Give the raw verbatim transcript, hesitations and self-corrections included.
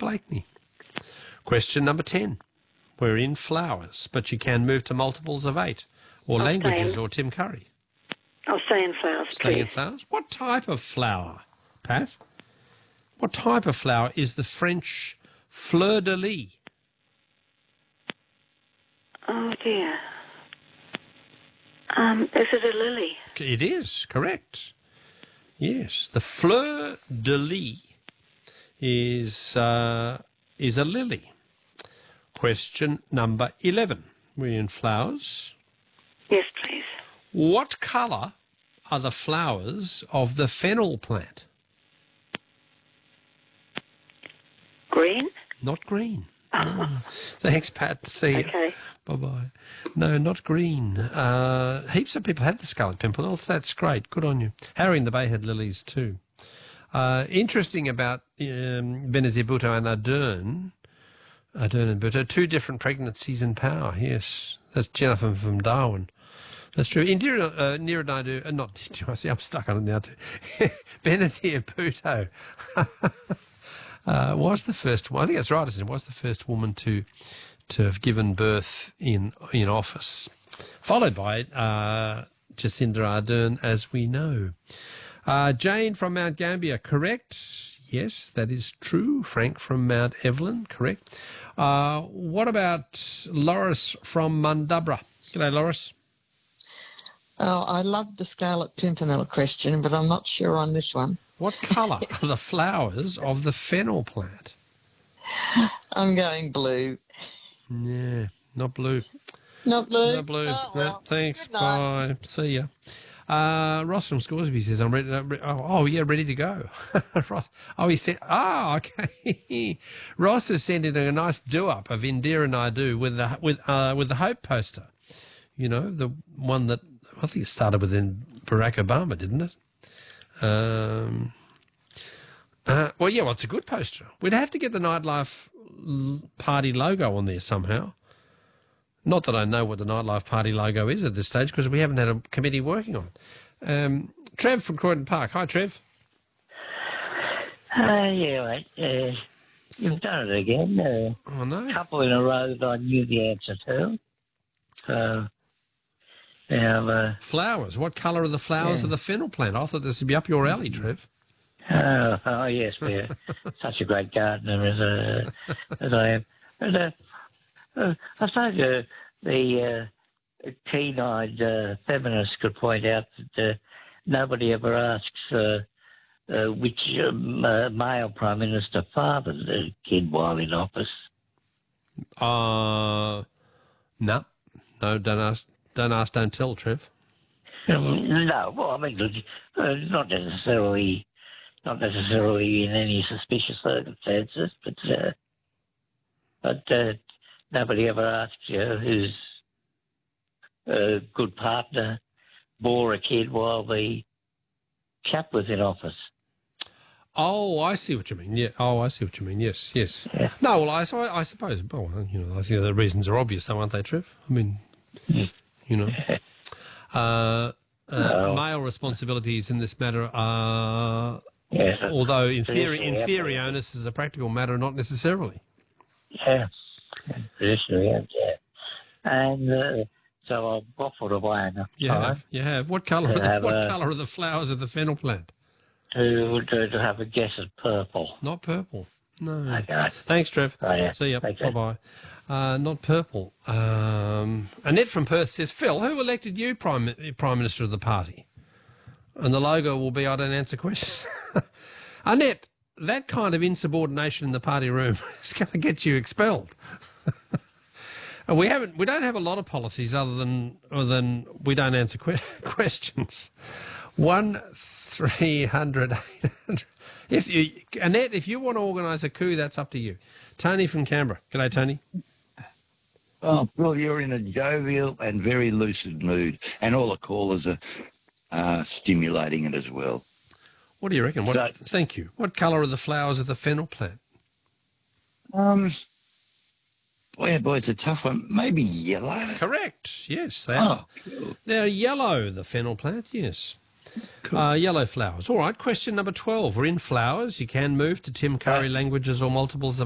Blakeney. Question number ten. We're in flowers, but you can move to multiples of eight, or I'll languages, stay in- or Tim Curry. I'll stay in flowers, Staying in please. flowers. What type of flower, Pat? What type of flower is the French fleur de lis? Oh, dear. Um, is it a lily? It is, correct. Yes, the fleur de lis is, uh, is a lily. Question number eleven. We're in flowers. Yes, please. What colour are the flowers of the fennel plant? Green? Not green. No. Thanks, Pat. See you. Okay. Bye-bye. No, not green. Uh, heaps of people had the scarlet pimpernel. That's great. Good on you. Harry in the Bay had lilies too. Uh, interesting about um, Benazir Bhutto and Ardern, Ardern and Bhutto, two different pregnancies in power, yes. That's Jennifer from Darwin. That's true. Indira, uh, Nira Naidu, uh, not, I see, I'm stuck on it now too. Benazir Bhutto uh, was the first one, I think that's right, isn't it? Was the first woman to to have given birth in in office, followed by uh, Jacinda Ardern, as we know. Uh, Jane from Mount Gambier, correct? Yes, that is true. Frank from Mount Evelyn, correct. Uh, what about Loris from Mundubra? G'day, Loris. Oh, I love the Scarlet Pimpernel question, but I'm not sure on this one. What colour are the flowers of the fennel plant? I'm going blue. Yeah, not blue. Not blue? Not blue. Oh, No, well. thanks. Good night. Bye. See ya. Uh, Ross from Scoresby says, I'm ready to, re- oh, oh, yeah, ready to go. Ross, oh, he said, ah, okay. Ross has sent in a nice do-up of Indira Naidu with the, with, uh, with the Hope poster. You know, the one that, I think it started with Barack Obama, didn't it? Um, uh, well, yeah, well, it's a good poster. We'd have to get the Nightlife l- Party logo on there somehow. Not that I know what the Nightlife Party logo is at this stage, because we haven't had a committee working on it. Um, Trev from Croydon Park. Hi, Trev. Uh, yeah, mate. Uh, you've done it again. Uh, Oh, no. a couple in a row that I knew the answer to. So, now, uh, Flowers. What colour are the flowers Yeah. of the fennel plant? I thought this would be up your alley, Trev. oh, oh, yes, we're such a great gardener as, uh, as I am. But, uh, uh, I suppose uh, the uh, keen-eyed uh, feminists could point out that uh, nobody ever asks uh, uh, which um, uh, male Prime Minister fathered the kid while in office. Uh, no. No, don't ask, don't ask, don't tell, Trev. Um, no, well, I mean, uh, not necessarily, not necessarily in any suspicious circumstances, but uh, but uh, nobody ever asks you whose uh, good partner bore a kid while the chap was in office. Oh, I see what you mean. Yeah. Oh, I see what you mean. Yes, yes. Yeah. No, well, I, so I, I suppose, well, you know, I think the reasons are obvious, though, aren't they, Trev? I mean, you know. Uh, uh, No. Male responsibilities in this matter are, Yes. although in theory, in Traditionally, theory, yeah. onus is a practical matter, not necessarily. Yeah, traditionally, yeah. yeah. And uh, so I've waffled away enough You time have, you have. What colour? Are To the, have what a- colour are the flowers of the fennel plant? to, to to have a guess at purple. Not purple. No. Okay. Thanks, Trev. Oh, yeah. See ya. Thanks, Bye Ed. bye. Uh, not purple. Um, Annette from Perth says, Phil, who elected you Prime, Prime Minister of the party? And the logo will be, I don't answer questions. Annette, that kind of insubordination in the party room is going to get you expelled. And we haven't, we don't have a lot of policies other than, other than we don't answer que- questions. One three hundred eight hundred. If you, Annette, if you want to organise a coup, that's up to you. Tony from Canberra. G'day, Tony. Oh, well, you're in a jovial and very lucid mood, and all the callers are uh, stimulating it as well. What do you reckon? What, So- thank you. What colour are the flowers of the fennel plant? Um, boy, oh boy, it's a tough one. Maybe yellow. Correct. Yes, they are. Oh, cool. They're yellow, the fennel plant, yes. Uh, yellow flowers. All right, question number twelve. We're in flowers. You can move to Tim Curry languages or multiples of